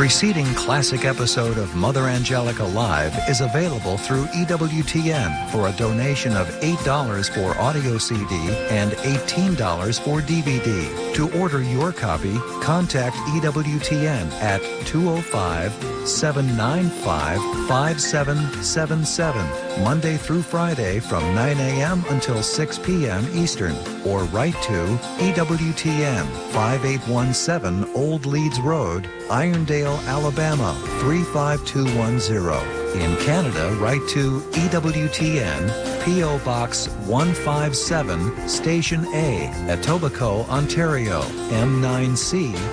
preceding classic episode of Mother Angelica Live is available through EWTN for a donation of $8 for audio CD and $18 for DVD. To order your copy, contact EWTN at 205-795-5777, Monday through Friday from 9 a.m. until 6 p.m. Eastern, or write to EWTN 5817 Old Leeds Road, Irondale, Alabama 35210. In Canada, write to EWTN, P.O. Box 157, Station A, Etobicoke, Ontario, M9C